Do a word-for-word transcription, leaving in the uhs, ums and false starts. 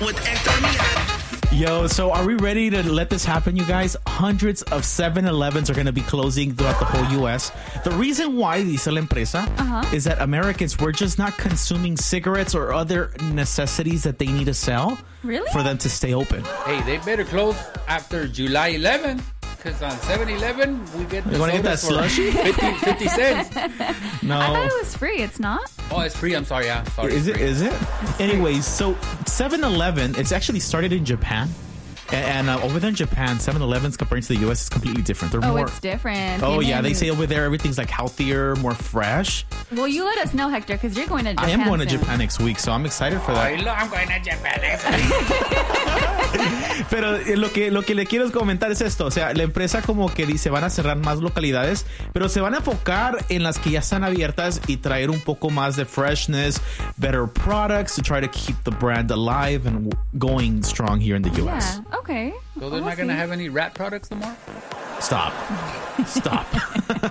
with Hector Mian. Yo, so are we ready to let this happen, you guys? Hundreds of seven elevens are going to be closing throughout the whole U S. The reason why, dice la empresa, Uh-huh. is that Americans, we're just not consuming cigarettes or other necessities that they need to sell Really? for them to stay open. Hey, they better close after July eleventh. Because on seven eleven, we get the You wanna get that sodas for slushy? fifty, fifty cents. No. I thought it was free. It's not? Oh, it's free. I'm sorry. Yeah, sorry. Is it's it? free. Is it? Anyways, so seven eleven, it's actually started in Japan. And, and uh, over there in Japan, seven elevens compared to the U S is completely different. They're Oh, more. it's different. Oh, yeah. They Tienen- say over there everything's like healthier, more fresh. Well, you let us know, Hector, because you're going to Japan I am going to soon. Japan next week, so I'm excited for that. Ay, lo, I'm going to Japan next week. Pero eh, lo que, lo que le quiero comentar es esto. O sea, la empresa como que dice van a cerrar más localidades, pero se van a enfocar en las que ya están abiertas y traer un poco más de freshness, better products to try to keep the brand alive and w- going strong here in the U S. Yeah, okay. So they're We'll not going to see. have any rat products no more? Stop. Stop.